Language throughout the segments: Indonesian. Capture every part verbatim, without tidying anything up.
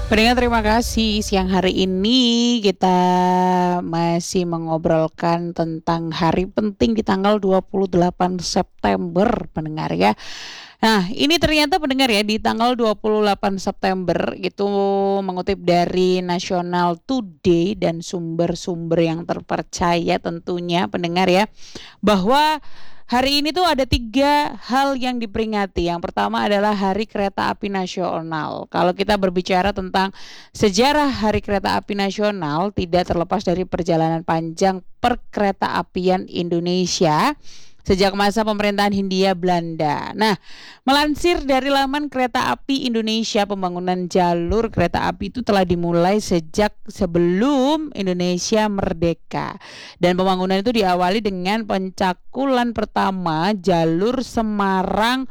Pendengar terima kasih. Siang hari ini kita masih mengobrolkan tentang hari penting di tanggal dua puluh delapan September, pendengar ya. Nah, ini ternyata pendengar ya, di tanggal dua puluh delapan September itu mengutip dari National Today dan sumber-sumber yang terpercaya tentunya pendengar ya, bahwa hari ini tuh ada tiga hal yang diperingati. Yang pertama adalah Hari Kereta Api Nasional. Kalau kita berbicara tentang sejarah Hari Kereta Api Nasional, tidak terlepas dari perjalanan panjang perkereta apian Indonesia sejak masa pemerintahan Hindia Belanda. Nah, melansir dari laman Kereta Api Indonesia, pembangunan jalur kereta api itu telah dimulai sejak sebelum Indonesia merdeka. Dan pembangunan itu diawali dengan pencakulan pertama jalur Semarang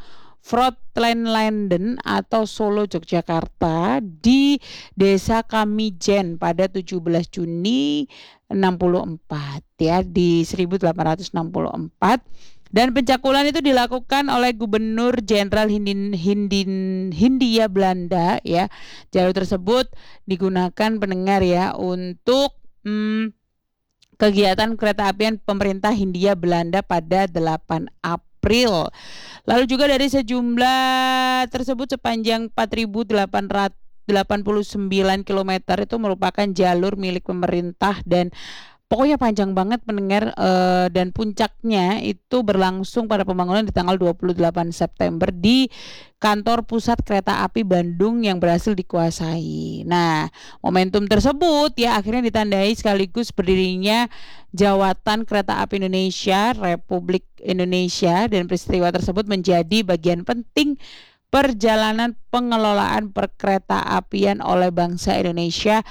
Frontline atau Solo Yogyakarta di Desa Kamijen pada tujuh belas Juni enam puluh empat ya, di seribu delapan ratus enam puluh empat. Dan pencakulan itu dilakukan oleh Gubernur Jenderal Hindin, Hindin, Hindia Belanda ya. Jalur tersebut digunakan pendengar ya untuk hmm, kegiatan kereta apian pemerintah Hindia Belanda pada delapan April. Lalu juga dari sejumlah tersebut sepanjang empat ribu delapan ratus delapan puluh sembilan kilometer itu merupakan jalur milik pemerintah dan pokoknya panjang banget pendengar, eh, dan puncaknya itu berlangsung pada pembangunan di tanggal dua puluh delapan September di Kantor Pusat Kereta Api Bandung yang berhasil dikuasai. Nah, momentum tersebut ya akhirnya ditandai sekaligus berdirinya Jawatan Kereta Api Indonesia Republik Indonesia, dan peristiwa tersebut menjadi bagian penting perjalanan pengelolaan perkereta apian oleh bangsa Indonesia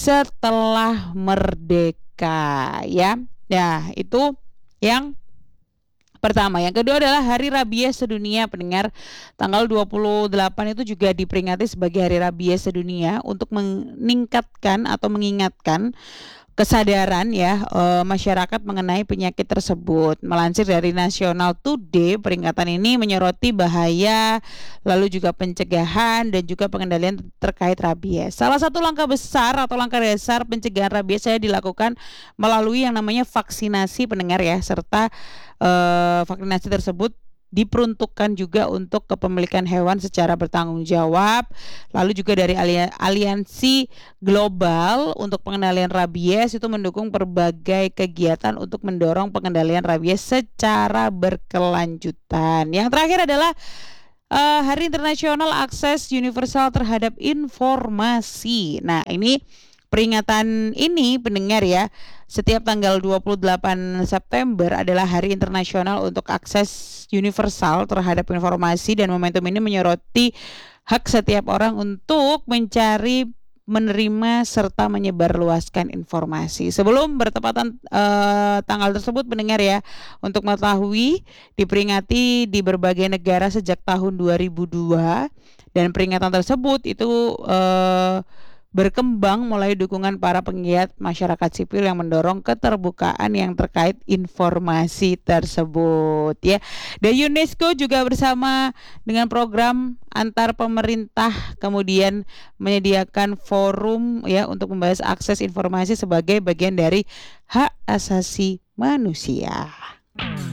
setelah merdeka ya. Nah, itu yang pertama. Yang kedua adalah Hari Rabies Sedunia pendengar. Tanggal dua puluh delapan itu juga diperingati sebagai Hari Rabies Sedunia untuk meningkatkan atau mengingatkan kesadaran ya e, masyarakat mengenai penyakit tersebut. Melansir dari National Today, peringatan ini menyoroti bahaya, lalu juga pencegahan dan juga pengendalian terkait rabies. Salah satu langkah besar atau langkah dasar pencegahan rabies saya dilakukan melalui yang namanya vaksinasi pendengar ya, serta e, vaksinasi tersebut diperuntukkan juga untuk kepemilikan hewan secara bertanggung jawab. Lalu juga dari Aliansi Global untuk Pengendalian Rabies itu mendukung berbagai kegiatan untuk mendorong pengendalian rabies secara berkelanjutan. Yang terakhir adalah uh, Hari Internasional Akses Universal Terhadap Informasi. Nah, ini peringatan ini pendengar ya, setiap tanggal dua puluh delapan September adalah Hari Internasional untuk Akses Universal Terhadap Informasi, dan momentum ini menyoroti hak setiap orang untuk mencari, menerima serta menyebarluaskan informasi. Sebelum bertepatan uh, tanggal tersebut pendengar ya, untuk mengetahui diperingati di berbagai negara sejak tahun dua ribu dua, dan peringatan tersebut itu uh, berkembang mulai dukungan para penggiat masyarakat sipil yang mendorong keterbukaan yang terkait informasi tersebut ya. Dan UNESCO juga bersama dengan program antar pemerintah kemudian menyediakan forum ya untuk membahas akses informasi sebagai bagian dari hak asasi manusia.